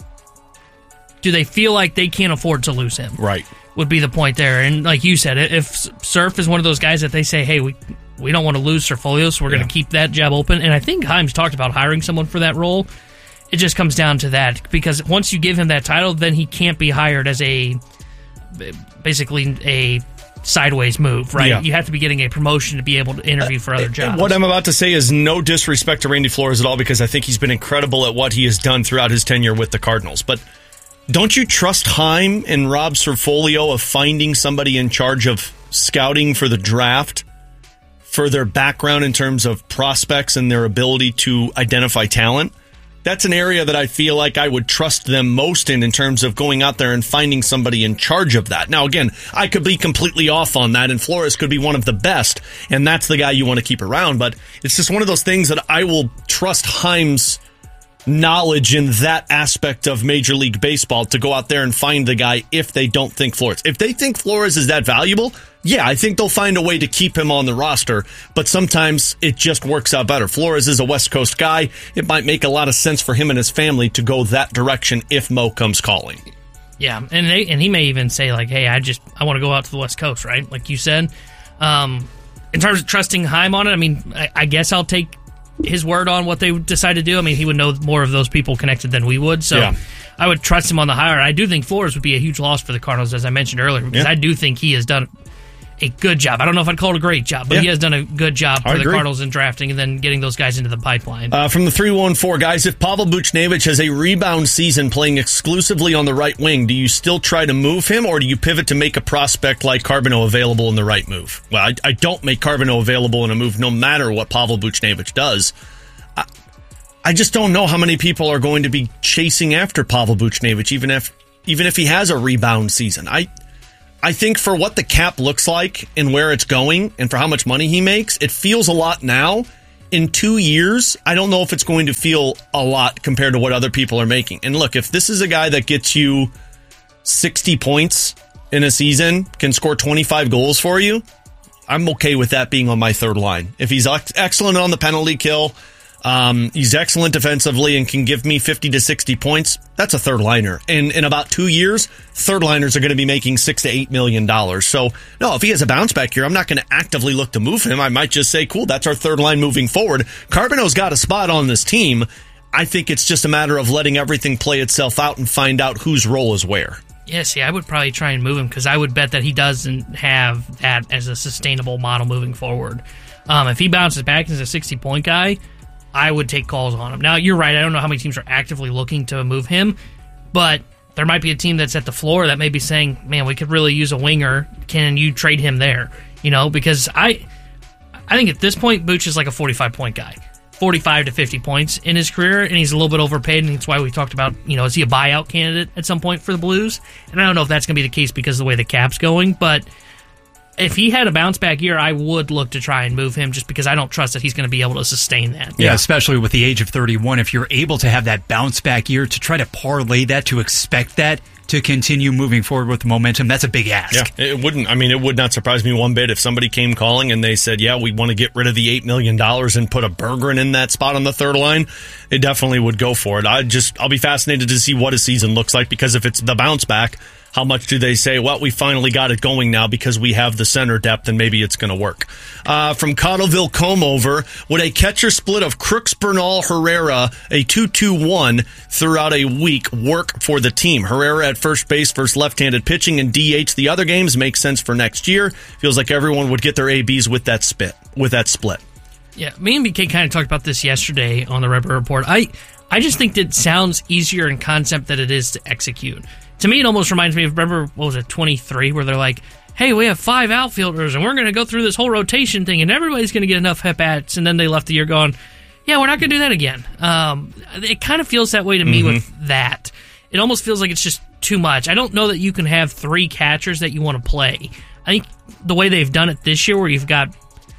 [SPEAKER 3] they can't afford to lose him?
[SPEAKER 2] Right.
[SPEAKER 3] Would be the point there. And like you said, if Surf is one of those guys that they say, hey, we don't want to lose Serfolio, so we're going to keep that job open. And I think Himes talked about hiring someone for that role. It just comes down to that, because once you give him that title, then he can't be hired as basically a sideways move, right? Yeah. You have to be getting a promotion to be able to interview for other jobs.
[SPEAKER 2] What I'm about to say is no disrespect to Randy Flores at all, because I think he's been incredible at what he has done throughout his tenure with the Cardinals. But don't you trust Heim and Rob Serfolio of finding somebody in charge of scouting for the draft, for their background in terms of prospects and their ability to identify talent? That's an area that I feel like I would trust them most in terms of going out there and finding somebody in charge of that. Now, again, I could be completely off on that, and Flores could be one of the best, and that's the guy you want to keep around. But it's just one of those things that I will trust Himes' knowledge in that aspect of Major League Baseball to go out there and find the guy if they don't think Flores. If they think Flores is that valuable, yeah, I think they'll find a way to keep him on the roster, but sometimes it just works out better. Flores is a West Coast guy. It might make a lot of sense for him and his family to go that direction if Mo comes calling.
[SPEAKER 3] Yeah, and he may even say, like, hey, I want to go out to the West Coast, right? Like you said. In terms of trusting Heim on it, I mean, I guess I'll take his word on what they decide to do. I mean, he would know more of those people connected than we would. So, I would trust him on the higher. I do think Flores would be a huge loss for the Cardinals, as I mentioned earlier, because I do think he has done a good job. I don't know if I'd call it a great job, but he has done a good job for the Cardinals in drafting and then getting those guys into the pipeline.
[SPEAKER 2] From the 314, guys, if Pavel Buchnevich has a rebound season playing exclusively on the right wing, do you still try to move him, or do you pivot to make a prospect like Carbonneau available in the right move? Well, I don't make Carbonneau available in a move no matter what Pavel Buchnevich does. I just don't know how many people are going to be chasing after Pavel Buchnevich, even if he has a rebound season. I think for what the cap looks like and where it's going and for how much money he makes, it feels a lot now. In 2 years, I don't know if it's going to feel a lot compared to what other people are making. And look, if this is a guy that gets you 60 points in a season, can score 25 goals for you, I'm okay with that being on my third line. If he's excellent on the penalty kill, he's excellent defensively and can give me 50 to 60 points, that's a third liner. And in about 2 years, third liners are going to be making $6 to $8 million. So, no, if he has a bounce back here, I'm not going to actively look to move him. I might just say, cool, that's our third line moving forward. Carbonneau's got a spot on this team. I think it's just a matter of letting everything play itself out and find out whose role is where.
[SPEAKER 3] Yeah, see, I would probably try and move him because I would bet that he doesn't have that as a sustainable model moving forward. If he bounces back as a 60-point guy, I would take calls on him. Now, you're right. I don't know how many teams are actively looking to move him, but there might be a team that's at the floor that may be saying, man, we could really use a winger. Can you trade him there? Because I think at this point, Buch is like a 45-point guy. 45 to 50 points in his career, and he's a little bit overpaid, and that's why we talked about, is he a buyout candidate at some point for the Blues? And I don't know if that's going to be the case because of the way the cap's going, but if he had a bounce back year, I would look to try and move him just because I don't trust that he's going to be able to sustain that.
[SPEAKER 4] Yeah, especially with the age of 31, if you're able to have that bounce back year, to try to parlay that, to expect that to continue moving forward with the momentum, that's a big ask.
[SPEAKER 2] Yeah, it would not surprise me one bit if somebody came calling and they said, yeah, we want to get rid of the $8 million and put a Berggren in that spot on the third line. It definitely would go for it. I'll be fascinated to see what his season looks like, because if it's the bounce back, how much do they say, well, we finally got it going now because we have the center depth and maybe it's going to work? From Cottleville Comeover, would a catcher split of Crooks, Bernal, Herrera, a 2-2-1 throughout a week work for the team? Herrera at first base versus left-handed pitching and DH the other games makes sense for next year. Feels like everyone would get their ABs with that split.
[SPEAKER 3] Yeah, me and BK kind of talked about this yesterday on the Red Bird Report. I just think that it sounds easier in concept than it is to execute. To me, it almost reminds me of, remember, 23, where they're like, hey, we have 5 outfielders, and we're going to go through this whole rotation thing, and everybody's going to get enough at-bats, and then they left the year going, yeah, we're not going to do that again. It kind of feels that way to me with that. It almost feels like it's just too much. I don't know that you can have 3 catchers that you want to play. I think the way they've done it this year, where you've got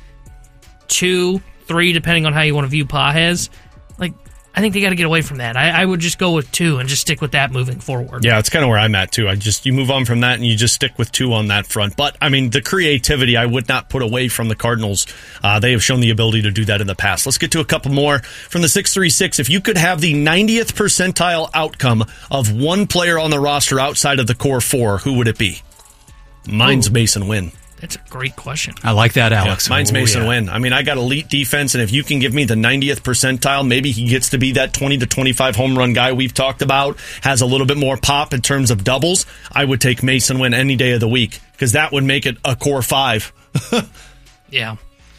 [SPEAKER 3] 2, 3, depending on how you want to view Pages, I think they got to get away from that. I would just go with 2 and just stick with that moving forward.
[SPEAKER 2] Yeah, it's kind of where I'm at, too. You move on from that and you just stick with 2 on that front. But, the creativity I would not put away from the Cardinals. They have shown the ability to do that in the past. Let's get to a couple more. From the 636, if you could have the 90th percentile outcome of one player on the roster outside of the core 4, who would it be? Mine's Mason Wynn.
[SPEAKER 3] That's a great question.
[SPEAKER 4] I like that, Alex.
[SPEAKER 2] Yeah, mine's Mason Wynn. I got elite defense, and if you can give me the 90th percentile, maybe he gets to be that 20 to 25 home run guy we've talked about, has a little bit more pop in terms of doubles. I would take Mason Wynn any day of the week, because that would make it a core 5.
[SPEAKER 3] Yeah.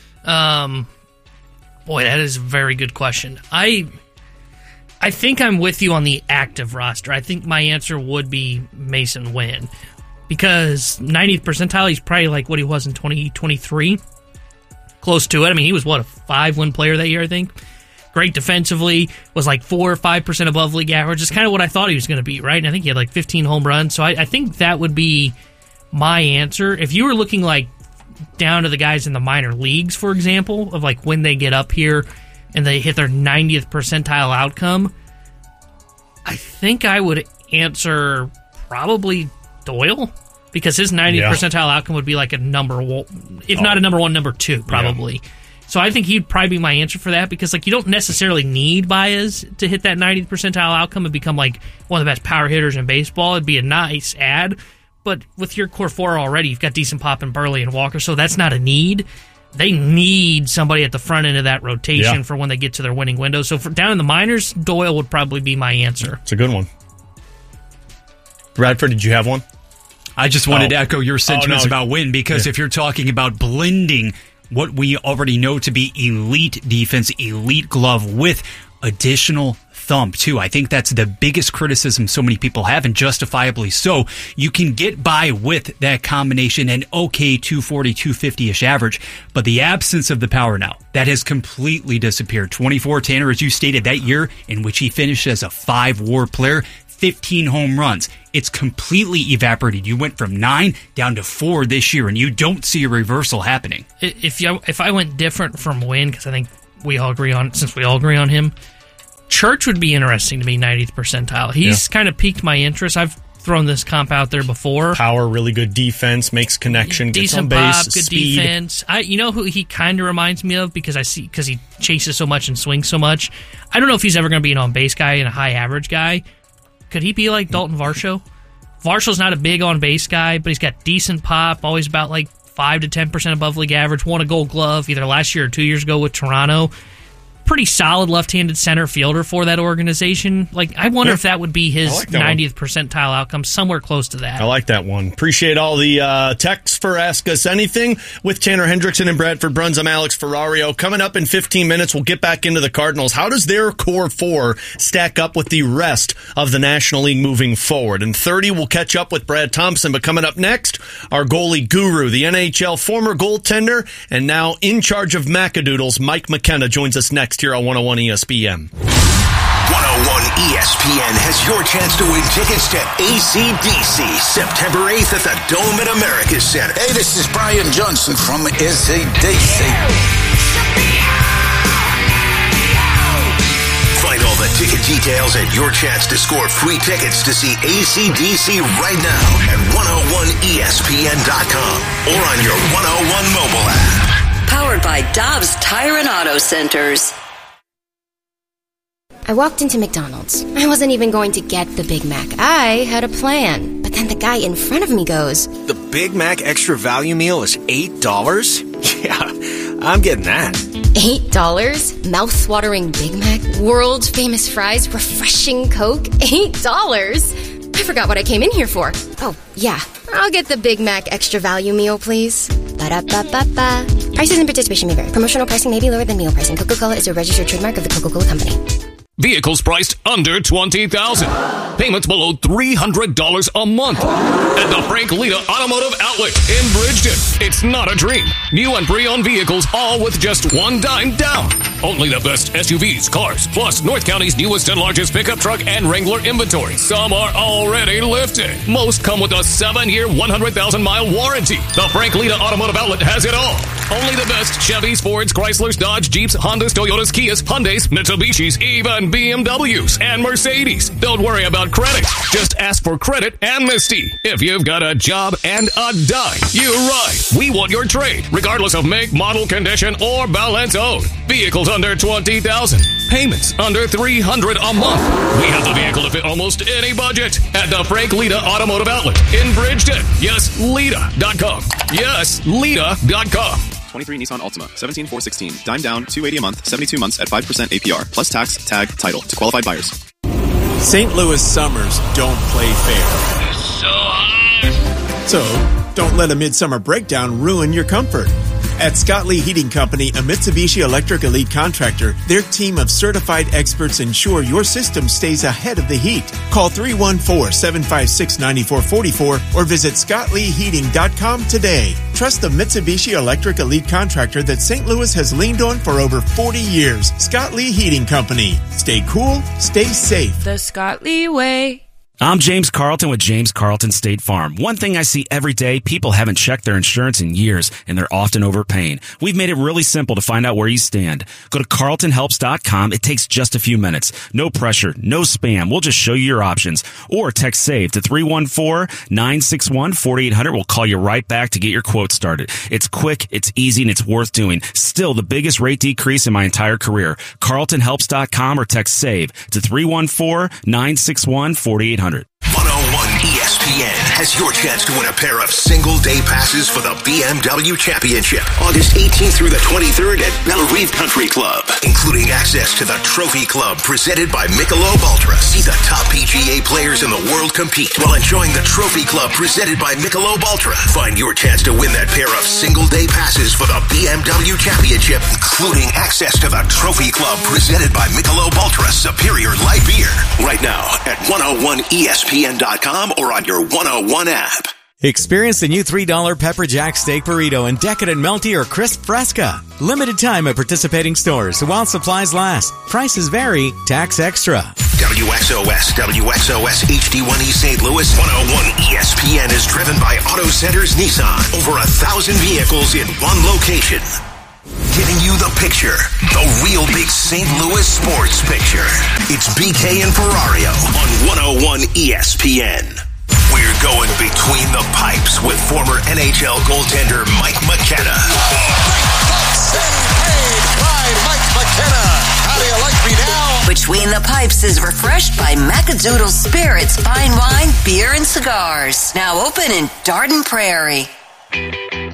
[SPEAKER 3] Boy, that is a very good question. I think I'm with you on the active roster. I think my answer would be Mason Wynn. Because 90th percentile, he's probably like what he was in 2023. Close to it. He was, a 5-win player that year, I think. Great defensively. Was like 4 or 5% above league average. It's kind of what I thought he was going to be, right? And I think he had 15 home runs. So I think that would be my answer. If you were looking down to the guys in the minor leagues, for example, of when they get up here and they hit their 90th percentile outcome, I think I would answer probably Doyle, because his 90th percentile outcome would be a number 1, if not a number 1, number 2, probably. Yeah. So I think he'd probably be my answer for that, because you don't necessarily need Baez to hit that 90th percentile outcome and become one of the best power hitters in baseball. It'd be a nice add, but with your core 4 already, you've got decent pop in Burley and Walker, so that's not a need. They need somebody at the front end of that rotation for when they get to their winning window. So for down in the minors, Doyle would probably be my answer.
[SPEAKER 2] It's a good one. Bradford, did you have one?
[SPEAKER 4] I just wanted to echo your sentiments about Wynn, because if you're talking about blending what we already know to be elite defense, elite glove with additional thump too, I think that's the biggest criticism so many people have, and justifiably so. You can get by with that combination, an okay 240, 250-ish average, but the absence of the power now, that has completely disappeared. 24, Tanner, as you stated, that year in which he finished as a 5-WAR player, 15 home runs. It's completely evaporated. You went from 9 down to 4 this year, and you don't see a reversal happening.
[SPEAKER 3] If I went different from Wynn, because I think we all agree on him, Church would be interesting to me, 90th percentile. He's kind of piqued my interest. I've thrown this comp out there before.
[SPEAKER 2] Power, really good defense, makes connection, gets on
[SPEAKER 3] decent
[SPEAKER 2] base,
[SPEAKER 3] pop, good
[SPEAKER 2] speed.
[SPEAKER 3] defense. You know who he kind of reminds me of, because he chases so much and swings so much. I don't know if he's ever going to be an on-base guy and a high-average guy. Could he be like Dalton Varsho? Varsho's not a big on-base guy, but he's got decent pop, always about like 5 to 10% above league average, won a Gold Glove either last year or 2 years ago with Toronto. Pretty solid left-handed center fielder for that organization. Like, I wonder if that would be his 90th percentile outcome, somewhere close to that.
[SPEAKER 2] I like that one. Appreciate all the texts for Ask Us Anything with Tanner Hendrickson and Bradford Bruns. I'm Alex Ferrario. Coming up in 15 minutes, we'll get back into the Cardinals. How does their core 4 stack up with the rest of the National League moving forward? In 30, we'll catch up with Brad Thompson. But coming up next, our goalie guru, the NHL former goaltender, and now in charge of Macadoodles, Mike McKenna, joins us next here on 101 ESPN.
[SPEAKER 1] 101 ESPN has your chance to win tickets to AC/DC September 8th at the Dome at America's Center.
[SPEAKER 5] Hey, this is Brian Johnson from AC/DC.
[SPEAKER 1] Find all the ticket details and your chance to score free tickets to see AC/DC right now at 101ESPN.com or on your 101 mobile app.
[SPEAKER 7] Powered by Dobbs Tire and Auto Centers.
[SPEAKER 23] I walked into McDonald's. I wasn't even going to get the Big Mac. I had a plan. But then the guy in front of me goes,
[SPEAKER 24] "The Big Mac Extra Value Meal is $8? Yeah, I'm getting that."
[SPEAKER 23] $8? Mouth-watering Big Mac, world-famous fries, refreshing Coke, $8? I forgot what I came in here for. Oh, yeah. I'll get the Big Mac Extra Value Meal, please. Ba-da-ba-ba-ba. Prices and participation may vary. Promotional pricing may be lower than meal pricing. Coca-Cola is a registered trademark of the Coca-Cola Company.
[SPEAKER 19] Vehicles priced under $20,000. Payments below $300 a month. At the Frank Lita Automotive Outlet in Bridgeton. It's not a dream. New and pre-owned vehicles, all with just $1 down. Only the best SUVs, cars, plus North County's newest and largest pickup truck and Wrangler inventory. Some are already lifted. Most come with a 7-year, 100,000-mile warranty. The Frank Lita Automotive Outlet has it all. Only the best Chevys, Fords, Chryslers, Dodge, Jeeps, Hondas, Toyotas, Kias, Hyundais, Mitsubishis, even BMWs and Mercedes. Don't worry about credit. Just ask for credit amnesty. If you've got a job and a dime, you're right. We want your trade, regardless of make, model, condition, or balance owed. Vehicles under $20,000. Payments under $300 a month. We have the vehicle to fit almost any budget at the Frank Lita Automotive Outlet in Bridgeton. Yes, Lita.com. Yes, Lita.com.
[SPEAKER 25] 23 Nissan Altima, 17,416. Dime down, $280 a month, 72 months at 5% APR. Plus tax, tag, title to qualified buyers.
[SPEAKER 26] St. Louis summers don't play fair.
[SPEAKER 19] So hot.
[SPEAKER 26] So, don't let a midsummer breakdown ruin your comfort. At Scott Lee Heating Company, a Mitsubishi Electric Elite contractor, their team of certified experts ensure your system stays ahead of the heat. Call 314-756-9444 or visit ScottLeeHeating.com today. Trust the Mitsubishi Electric Elite contractor that St. Louis has leaned on for over 40 years. Scott Lee Heating Company. Stay cool, stay safe.
[SPEAKER 27] The Scott Lee way.
[SPEAKER 28] I'm James Carlton with James Carlton State Farm. One thing I see every day, people haven't checked their insurance in years, and they're often overpaying. We've made it really simple to find out where you stand. Go to carltonhelps.com. It takes just a few minutes. No pressure, no spam. We'll just show you your options. Or text SAVE to 314-961-4800. We'll call you right back to get your quote started. It's quick, it's easy, and it's worth doing. Still the biggest rate decrease in my entire career. carltonhelps.com or text SAVE to 314-961-4800.
[SPEAKER 1] 101 ESPN. has your chance to win a pair of single-day passes for the BMW Championship, August 18th through the 23rd at Bellerive Country Club, including access to the Trophy Club presented by Michelob Ultra. See the top PGA players in the world compete while enjoying the Trophy Club presented by Michelob Ultra. Find your chance to win that pair of single-day passes for the BMW Championship, including access to the Trophy Club presented by Michelob Ultra Superior Light Beer. Right now at 101ESPN.com or on your 101 app.
[SPEAKER 14] Experience the new $3 Pepper Jack Steak Burrito in Decadent Melty or Crisp Fresca. Limited time at participating stores while supplies last. Prices vary. Tax extra.
[SPEAKER 1] WXOS HD1E St. Louis 101 ESPN is driven by Auto Centers Nissan. Over 1,000 vehicles in one location. Giving you the picture, the real big St. Louis sports picture. It's BK and Ferrario on 101 ESPN. We're going between the pipes with former NHL goaltender Mike McKenna.
[SPEAKER 5] Mike McKenna. How do you like me now? Between the Pipes is refreshed by Macadoodle Spirits, fine wine, beer, and cigars. Now open in Darden Prairie.